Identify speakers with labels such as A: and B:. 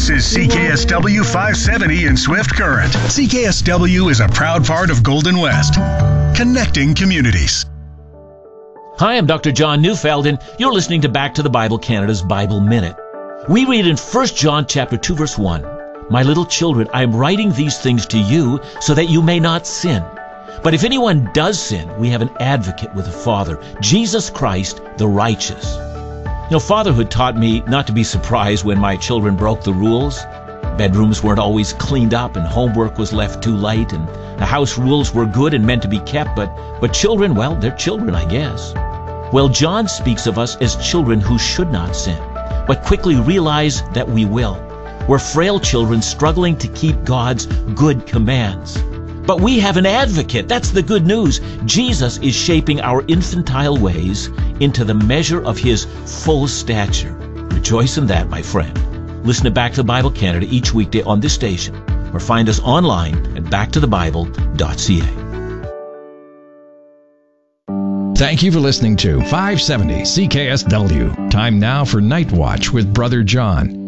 A: This is CKSW 570 in Swift Current. CKSW is a proud part of Golden West, connecting communities.
B: Hi, I'm Dr. John Neufeld, and you're listening to Back to the Bible Canada's Bible Minute. We read in 1 John chapter 2, verse 1, "My little children, I am writing these things to you so that you may not sin. But if anyone does sin, we have an advocate with the Father, Jesus Christ, the righteous." Fatherhood taught me not to be surprised when my children broke the rules. Bedrooms weren't always cleaned up, and homework was left too late, and the house rules were good and meant to be kept, but children, well, they're children, I guess. Well, John speaks of us as children who should not sin, but quickly realize that we will. We're frail children struggling to keep God's good commands. But we have an advocate. That's the good news. Jesus is shaping our infantile ways into the measure of his full stature. Rejoice in that, my friend. Listen to Back to the Bible Canada each weekday on this station, or find us online at backtothebible.ca.
C: Thank you for listening to 570 CKSW. Time now for Night Watch with Brother John.